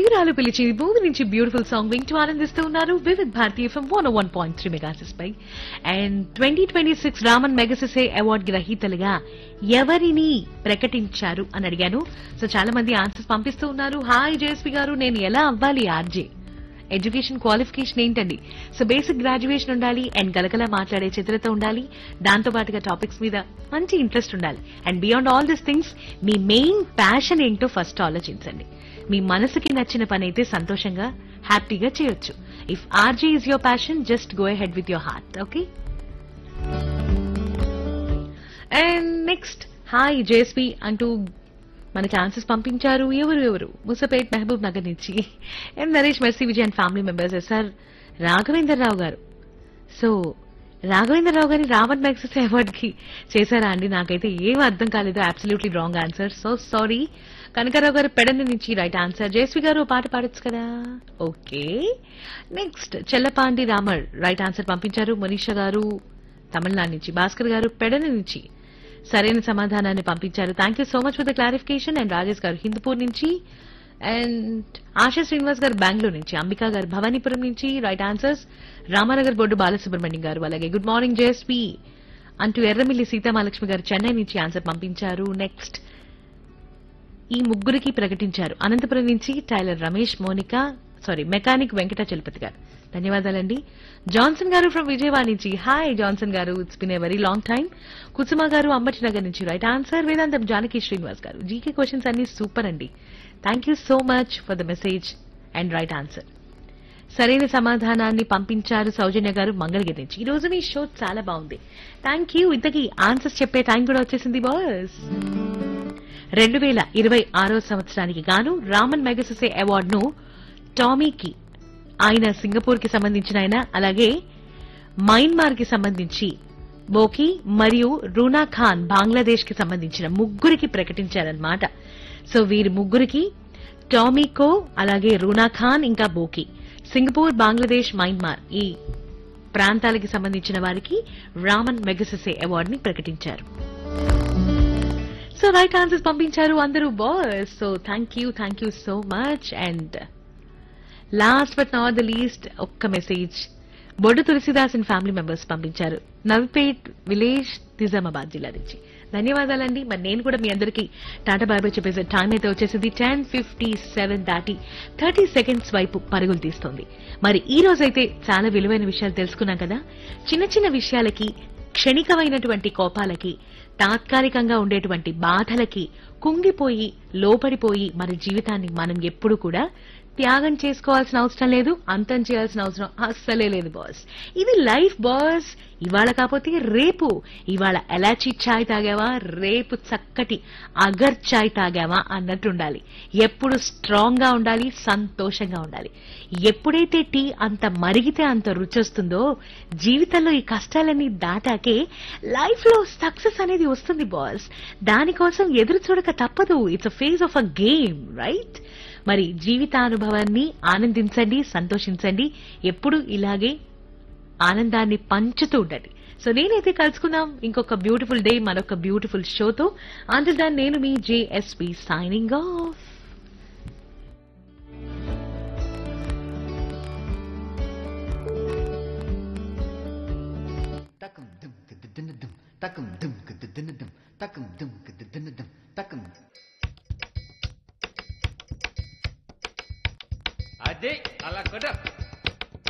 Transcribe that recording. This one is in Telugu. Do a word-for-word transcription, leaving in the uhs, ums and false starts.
ప్రియురాలు పిలిచి మూవీ నుంచి బ్యూటిఫుల్ సాంగ్ వింటూ ఆనందిస్తూ ఉన్నారు Vividh Bharati FM one one point three మెగాసిస్ pi. And twenty twenty six Ramon Magsaysay award గ్రహీతలుగా ఎవరిని ప్రకటించారు అని అడిగాను. సో చాలా మంది ఆన్సర్స్ పంపిస్తూ ఉన్నారు. హాయ్ జేఎస్పీ గారు, నేను ఎలా అవ్వాలి ఆర్జే? ఎడ్యుకేషన్ క్వాలిఫికేషన్ ఏంటండి? సో బేసిక్ గ్రాడ్యుయేషన్ ఉండాలి అండ్ గలగలా మాట్లాడే చిత్రత ఉండాలి, దాంతో పాటుగా టాపిక్స్ మీద మంచి ఇంట్రెస్ట్ ఉండాలి. And beyond all this things me main passion ఏంటో ఫస్ట్ ఆలోచించండి. మీ మనసుకి నచ్చిన పని అయితే సంతోషంగా హ్యాపీగా చేయొచ్చు. If RJ is your passion, just go ahead with your heart. Okay. And next hi JSP అంటూ మనకి ఆన్సర్స్ పంపించారు. ఎవరు ఎవరు ముసపేట్ మహబూబ్ నగర్ నుంచి ఎం Naresh, mercy Vijay and family members. SR Raghavendra Rao గారు. సో రాఘవేంద్రరావు గారిని రావణ్ మెగసెసే అవార్డ్ కి చేశారా అండి? నాకైతే ఏం అర్థం కాలేదు. Absolutely wrong answer. So sorry. Kanakarao గారు పెడన నుంచి రైట్ ఆన్సర్. జయశ్రీ గారు పాట పాడొచ్చు కదా. Okay. Next Chellapandi Ramar right answer పంపించారు. మనీషా గారు తమిళనాడు నుంచి, భాస్కర్ గారు పెడన నుంచి సరైన సమాధానాన్ని పంపించారు. Thank you so much for the clarification. And Rajesh గారు హిందూపూర్ నుంచి, అండ్ ఆశా శ్రీనివాస్ గారు బెంగళూరు నుంచి, అంబికా గారు భవానీపురం నుంచి రైట్ ఆన్సర్స్. రామానగర్ బొడ్డు బాలసుబ్రహ్మణ్యం గారు, అలాగే గుడ్ మార్నింగ్ జేఎస్పీ అంటూ ఎర్రమిల్లి సీతామహాలక్ష్మి గారు చెన్నై నుంచి ఆన్సర్ పంపించారు. నెక్స్ట్ ఈ ముగ్గురికి ప్రకటించారు. అనంతపురం నుంచి tailor Ramesh, Monica sorry mechanic Venkata Chalapathi గారు. ధన్యవాదాలండి. జాన్సన్ గారు ఫ్రమ్ విజయవాడ నుంచి, హాయ్ జాన్సన్ గారు, it's been a very long time. కుసుమ గారు అంబటి నగర్ నుంచి రైట్ ఆన్సర్. వేదాంతం జానకి శ్రీనివాస్ గారు, జీకే క్వశ్చన్స్ అన్ని సూపర్ అండి, thank you so much for the message and right answer. సరైన సమాధానాన్ని పంపించారు సౌజన్య గారు మంగళగిరి నుంచి. ఈ రోజు మీ షో చాలా బాగుంది, థ్యాంక్ యూ. ఇంతకీ ఆన్సర్స్ చెప్పే టైం కూడా వచ్చేసింది బాస్. రెండు వేల ఇరవై ఆరో సంవత్సరానికి గాను రామన్ మెగసెసే అవార్డును టామీకి, ఆయన సింగపూర్ కి సంబంధించిన ఆయన, అలాగే మయన్మార్ కి సంబంధించి బోకి మరియు రూనా ఖాన్ బంగ్లాదేశ్ కి సంబంధించిన ముగ్గురికి ప్రకటించారన్నమాట. సో వీరి ముగ్గురికి టామీకో, అలాగే రూనా ఖాన్ ఇంకా బోకి, సింగపూర్, బంగ్లాదేశ్, మయన్మార్ ఈ ప్రాంతాలకి సంబంధించిన వారికి రామన్ మెగసెసే అవార్డుని ప్రకటించారు. సో రైట్ ఆన్సర్స్ పంపించారు అందరూ boss. So thank you thank you so much. And last but not the least ఒక్క message Boddu Tulsidas and family members పంపించారు. నవ్పేట్ విలేజ్, నిజామాబాద్ జిల్లా నుంచి. ధన్యవాదాలండి. మరి నేను కూడా మీ అందరికీ టాటా బాయ్ బాయ్ చెప్పేసే టైం అయితే వచ్చేసింది. టెన్ ఫిఫ్టీ సెవెన్ దాటి థర్టీ సెకండ్స్ వైపు పరుగులు తీస్తోంది. మరి ఈ రోజైతే చాలా విలువైన విషయాలు తెలుసుకున్నాం కదా. చిన్న చిన్న విషయాలకి, క్షణికమైనటువంటి కోపాలకి, తాత్కాలికంగా ఉండేటువంటి బాధలకి కుంగిపోయి లోపడిపోయి మన జీవితాన్ని మనం ఎప్పుడు కూడా త్యాగం చేసుకోవాల్సిన అవసరం లేదు, అంతం చేయాల్సిన అవసరం అస్సలే లేదు బాస్. ఇది లైఫ్ బాస్. ఇవాళ కాకపోతే రేపు. ఇవాళ ఎలాచీ చాయ్ తాగావా, రేపు చక్కటి అగర్ చాయ్ తాగావా అన్నట్టు ఉండాలి. ఎప్పుడు స్ట్రాంగ్ గా ఉండాలి, సంతోషంగా ఉండాలి. ఎప్పుడైతే టీ అంత మరిగితే అంత రుచొస్తుందో, జీవితంలో ఈ కష్టాలన్నీ దాటాకే లైఫ్ లో సక్సెస్ అనేది వస్తుంది బాస్. దానికోసం ఎదురు చూడక తప్పదు. It's a phase of a game, right? మరి జీవితానుభవాన్ని ఆనందించండి, సంతోషించండి. ఎప్పుడు ఇలాగే ఆనందాన్ని పంచుతూ ఉండండి. సో నేనైతే కలుసుకుందాం ఇంకొక బ్యూటిఫుల్ డే మరొక బ్యూటిఫుల్ షోతో. అంటిల్ దెన్ నేను మీ JSP signing off. Takam dum kidin dum takam dum kidin dum takam dum kidin dum takam అదే అలా కొట్ట